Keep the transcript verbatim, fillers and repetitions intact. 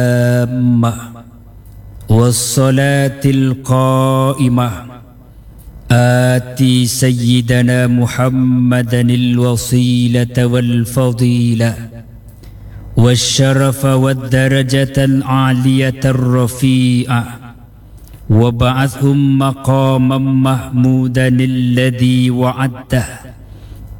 التامة والصلاة القائمة آتي سيدنا محمدا الوصيلة والفضيلة والشرف والدرجة العالية الرفيعة وابعثهم مقاما محمودا الذي وعدته